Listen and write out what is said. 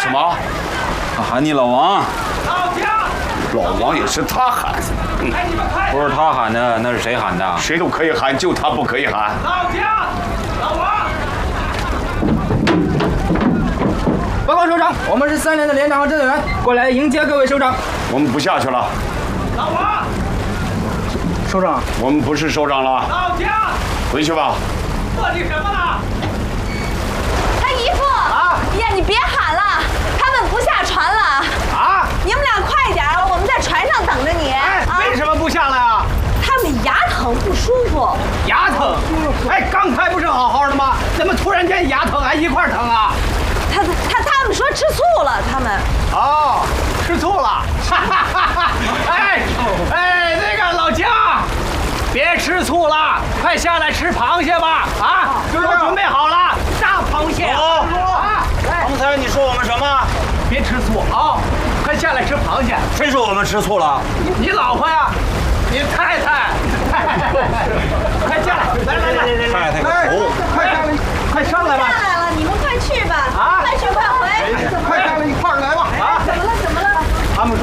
什么？ 他喊你老王。 老姜。 老王也是他喊。 不是他喊的，那是谁喊的？ 谁都可以喊，就他不可以喊。 老姜，老王。 报告首长，我们是3连的连长和侦查员，过来迎接各位首长。 我们不下去了。 老王。 首长， 我们不是首长了。 老姜。 回去吧。 磨叽什么呢？ 他姨父呀，你别喊了，他们不下船了你们俩快点儿，我们在船上等着你。 为什么不下来啊？ 他们牙疼不舒服。 牙疼？刚才不是好好的吗？怎么突然间牙疼还一块疼啊？ 他们说吃醋了，他们。 吃醋了。那个老姜，别吃醋了，快下来吃螃蟹吧！都准备好了，大螃蟹。 刚才你说我们什么？ 别吃醋快下来吃螃蟹。 谁说我们吃醋了？ 你老婆呀，你太太，快下来，来，